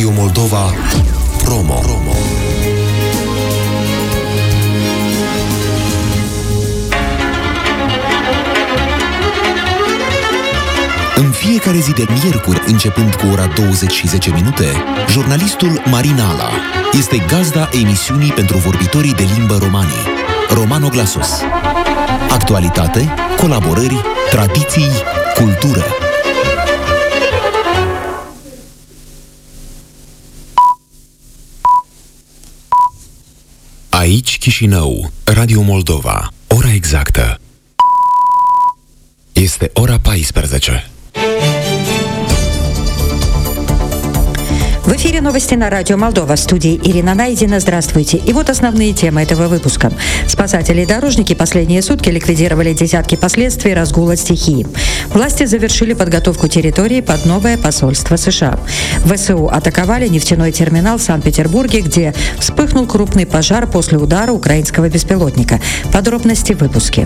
Radio Moldova Promo. În fiecare zi de miercuri, începând cu ora 20:10, jurnalistul Marin Ala este gazda emisiunii pentru vorbitorii de limbă romanii, Romano Glasos. Actualitate, colaborări, tradiții, cultură. Aici Chișinău, Radio Moldova. Ora exactă este ora 14. В эфире новости на радио Молдова. В студии Ирина Найдина. Здравствуйте. И вот основные темы этого выпуска. Спасатели и дорожники последние сутки ликвидировали десятки последствий разгула стихии. Власти завершили подготовку территории под новое посольство США. ВСУ атаковали нефтяной терминал в Санкт-Петербурге, где вспыхнул крупный пожар после удара украинского беспилотника. Подробности в выпуске.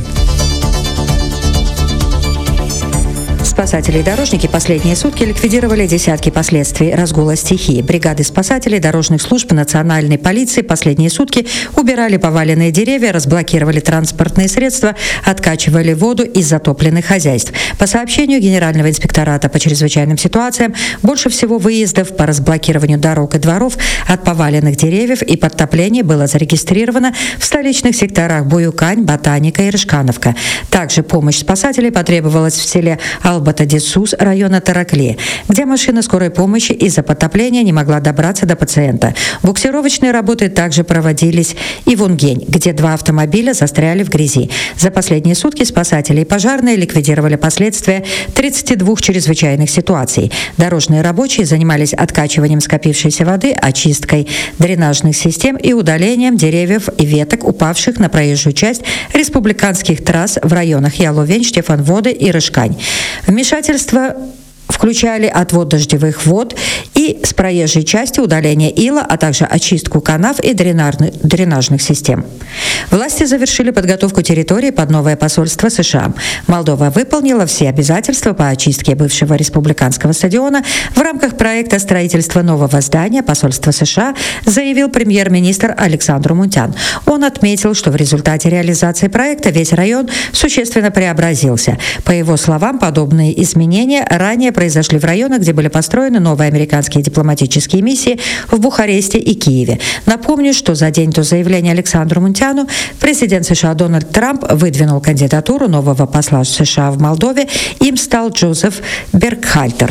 Спасатели и дорожники последние сутки ликвидировали десятки последствий разгула стихии. Бригады спасателей, дорожных служб и национальной полиции последние сутки убирали поваленные деревья, разблокировали транспортные средства, откачивали воду из затопленных хозяйств. По сообщению Генерального инспектората по чрезвычайным ситуациям, больше всего выездов по разблокированию дорог и дворов от поваленных деревьев и подтоплений было зарегистрировано в столичных секторах Буюкань, Ботаника и Рыжкановка. Также помощь спасателей потребовалась в селе Албата-Десус района Таракли, где машина скорой помощи из-за потопления не могла добраться до пациента. Буксировочные работы также проводились и в Унгень, где 2 автомобиля застряли в грязи. За последние сутки спасатели и пожарные ликвидировали последствия 32 чрезвычайных ситуаций. Дорожные рабочие занимались откачиванием скопившейся воды, очисткой дренажных систем и удалением деревьев и веток, упавших на проезжую часть республиканских трасс в районах Яловень, Штефанводы и Рыжкань. Вмешательство включали отвод дождевых вод и с проезжей части удаление ила, а также очистку канав и дренажных систем. Власти завершили подготовку территории под новое посольство США. Молдова выполнила все обязательства по очистке бывшего республиканского стадиона в рамках проекта строительства нового здания посольства США, заявил премьер-министр Александр Мунтян. Он отметил, что в результате реализации проекта весь район существенно преобразился. По его словам, подобные изменения ранее произошли в районах, где были построены новые американские дипломатические миссии в Бухаресте и Киеве. Напомню, что за день до заявления Александру Мунтяну президент США Дональд Трамп выдвинул кандидатуру нового посла США в Молдове. Им стал Джозеф Бергхальтер.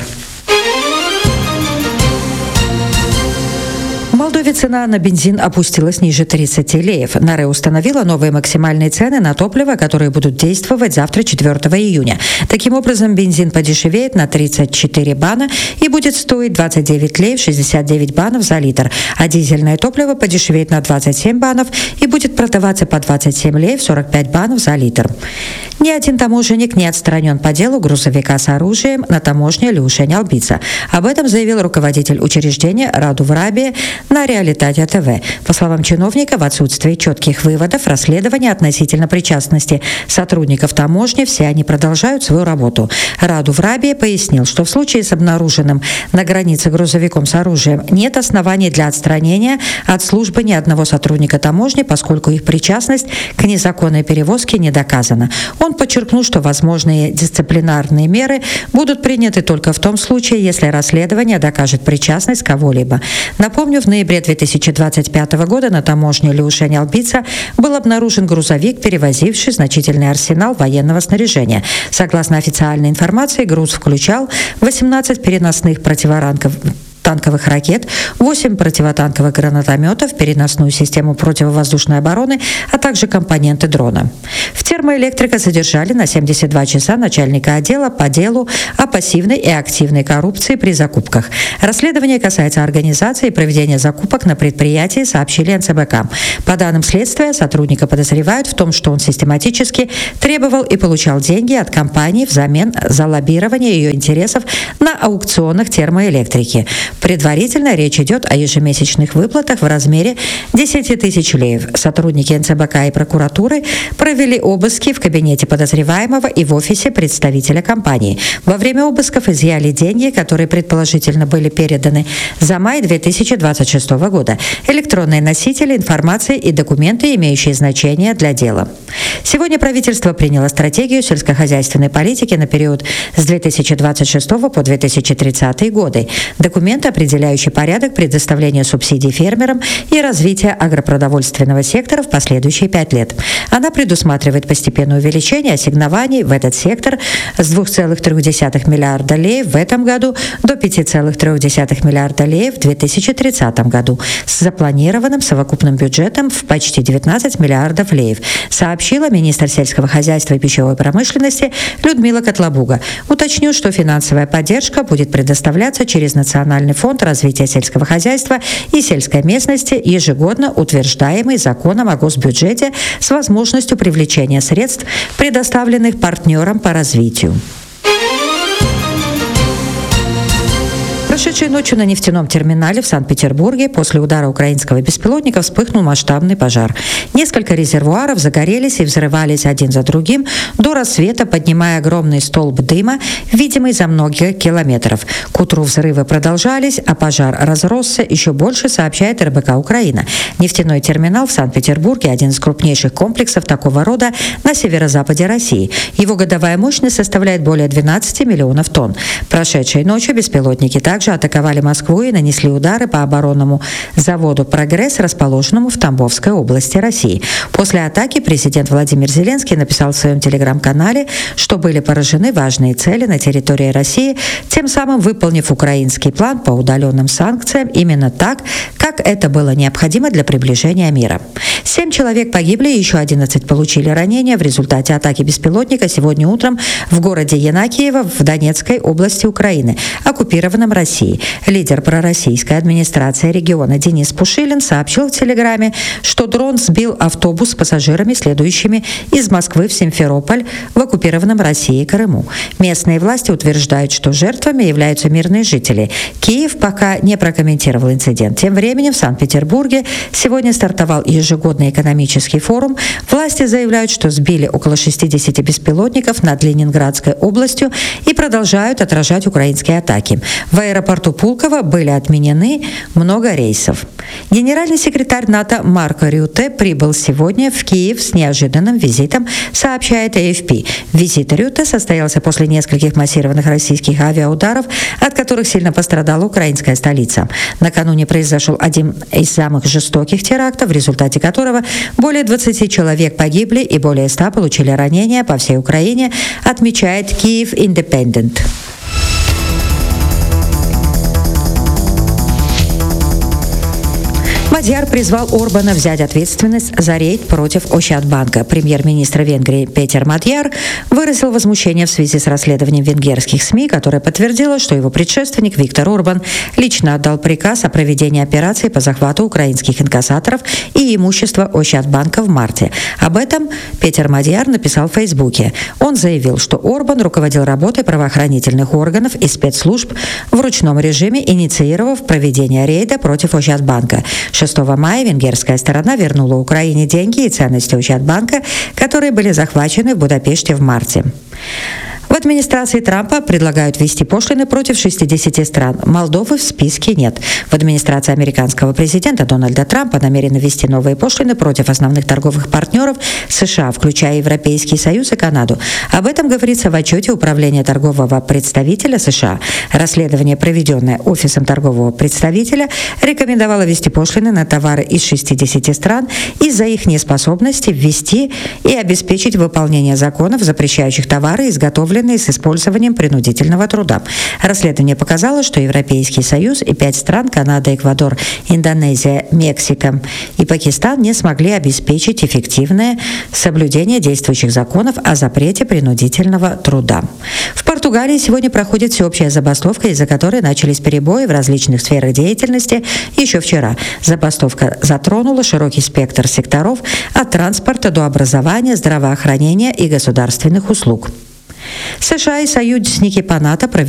В Молдове цена на бензин опустилась ниже 30 леев. НАРЭ установила новые максимальные цены на топливо, которые будут действовать завтра, 4 июня. Таким образом, бензин подешевеет на 34 бана и будет стоить 29 леев 69 банов за литр, а дизельное топливо подешевеет на 27 банов и будет продаваться по 27 леев 45 банов за литр. Ни один таможенник не отстранен по делу грузовика с оружием на таможне Люшень Албица. Об этом заявил руководитель учреждения Раду Врабия на Реалитате ТВ. По словам чиновника, в отсутствии четких выводов расследования относительно причастности сотрудников таможни, все они продолжают свою работу. Раду Врабия пояснил, что в случае с обнаруженным на границе грузовиком с оружием нет оснований для отстранения от службы ни одного сотрудника таможни, поскольку их причастность к незаконной перевозке не доказана. Он подчеркнул, что возможные дисциплинарные меры будут приняты только в том случае, если расследование докажет причастность кого-либо. Напомню, в ноябре 2025 года на таможне Люшень Албица был обнаружен грузовик, перевозивший значительный арсенал военного снаряжения. Согласно официальной информации, груз включал 18 переносных танковых ракет, 8 противотанковых гранатометов, переносную систему противовоздушной обороны, а также компоненты дрона. В термоэлектрика задержали на 72 часа начальника отдела по делу о пассивной и активной коррупции при закупках. Расследование касается организации и проведения закупок на предприятии, сообщили НЦБК. По данным следствия, сотрудника подозревают в том, что он систематически требовал и получал деньги от компании взамен за лоббирование ее интересов на аукционах термоэлектрики. Предварительно речь идет о ежемесячных выплатах в размере 10 тысяч леев. Сотрудники НЦБК и прокуратуры провели обыски в кабинете подозреваемого и в офисе представителя компании. Во время обысков изъяли деньги, которые предположительно были переданы за май 2026 года, электронные носители информации и документы, имеющие значение для дела. Сегодня правительство приняло стратегию сельскохозяйственной политики на период с 2026 по 2030 годы. Документ, определяющий порядок предоставления субсидий фермерам и развития агропродовольственного сектора в последующие 5 лет. Она предусматривает постепенное увеличение ассигнований в этот сектор с 2,3 миллиарда леев в этом году до 5,3 миллиарда леев в 2030 году с запланированным совокупным бюджетом в почти 19 миллиардов леев, сообщила министр сельского хозяйства и пищевой промышленности Людмила Котлабуга. Уточню, что финансовая поддержка будет предоставляться через Национальный фонд развития сельского хозяйства и сельской местности, ежегодно утверждаемый законом о госбюджете с возможностью привлечения средств, предоставленных партнерам по развитию. Прошедшей ночью на нефтяном терминале в Санкт-Петербурге после удара украинского беспилотника вспыхнул масштабный пожар. Несколько резервуаров загорелись и взрывались один за другим до рассвета, поднимая огромный столб дыма, видимый за много километров. К утру взрывы продолжались, а пожар разросся еще больше, сообщает РБК Украина. Нефтяной терминал в Санкт-Петербурге – один из крупнейших комплексов такого рода на северо-западе России. Его годовая мощность составляет более 12 миллионов тонн. Прошедшей ночью беспилотники также атаковали Москву и нанесли удары по оборонному заводу «Прогресс», расположенному в Тамбовской области России. После атаки президент Владимир Зеленский написал в своем телеграм-канале, что были поражены важные цели на территории России, тем самым выполнив украинский план по удаленным санкциям именно так, как это было необходимо для приближения мира. 7 человек погибли и еще 11 получили ранения в результате атаки беспилотника сегодня утром в городе Янакиево в Донецкой области Украины, оккупированном Россией. Лидер пророссийской администрации региона Денис Пушилин сообщил в Телеграме, что дрон сбил автобус с пассажирами, следующими из Москвы в Симферополь в оккупированном Россией Крыму. Местные власти утверждают, что жертвами являются мирные жители. Киев пока не прокомментировал инцидент. Тем временем в Санкт-Петербурге сегодня стартовал ежегодный экономический форум. Власти заявляют, что сбили около 60 беспилотников над Ленинградской областью и продолжают отражать украинские атаки. В аэропорту Пулково были отменены много рейсов. Генеральный секретарь НАТО Марко Рютте прибыл сегодня в Киев с неожиданным визитом, сообщает AFP. Визит Рютте состоялся после нескольких массированных российских авиаударов, от которых сильно пострадала украинская столица. Накануне произошел один из самых жестоких терактов, в результате которого более 20 человек погибли и более 100 получили ранения по всей Украине, отмечает Киев Independent. Мадьяр призвал Орбана взять ответственность за рейд против Ощадбанка. Премьер-министр Венгрии Петер Мадьяр выразил возмущение в связи с расследованием венгерских СМИ, которое подтвердило, что его предшественник Виктор Орбан лично отдал приказ о проведении операции по захвату украинских инкассаторов и имущества Ощадбанка в марте. Об этом Петер Мадьяр написал в Фейсбуке. Он заявил, что Орбан руководил работой правоохранительных органов и спецслужб в ручном режиме, инициировав проведение рейда против Ощадбанка. 6 мая венгерская сторона вернула Украине деньги и ценности Ощадбанка, которые были захвачены в Будапеште в марте. В администрации Трампа предлагают ввести пошлины против 60 стран. Молдовы в списке нет. В администрации американского президента Дональда Трампа намерены ввести новые пошлины против основных торговых партнеров США, включая Европейский Союз и Канаду. Об этом говорится в отчете Управления торгового представителя США. Расследование, проведенное Офисом торгового представителя, рекомендовало ввести пошлины на товары из 60 стран из-за их неспособности ввести и обеспечить выполнение законов, запрещающих товары, изготовленные с использованием принудительного труда. Расследование показало, что Европейский Союз и 5 стран – Канада, Эквадор, Индонезия, Мексика и Пакистан – не смогли обеспечить эффективное соблюдение действующих законов о запрете принудительного труда. В Португалии сегодня проходит всеобщая забастовка, из-за которой начались перебои в различных сферах деятельности еще вчера. Забастовка затронула широкий спектр секторов от транспорта до образования, здравоохранения и государственных услуг. США и союзники по НАТО провели